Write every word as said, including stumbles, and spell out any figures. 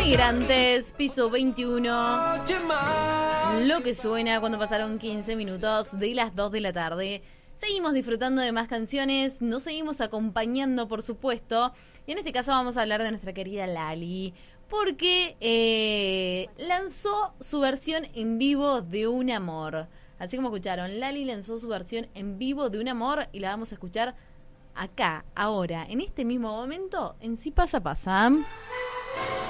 Migrantes, piso veintiuno. Lo que suena cuando pasaron quince minutos de las dos de la tarde. Seguimos disfrutando de más canciones, nos seguimos acompañando, por supuesto. Y en este caso vamos a hablar de nuestra querida Lali, porque eh, lanzó su versión en vivo de Un Amor. Así como escucharon, Lali lanzó su versión en vivo de Un Amor y la vamos a escuchar acá, ahora, en este mismo momento, en Si Pasa Pasa.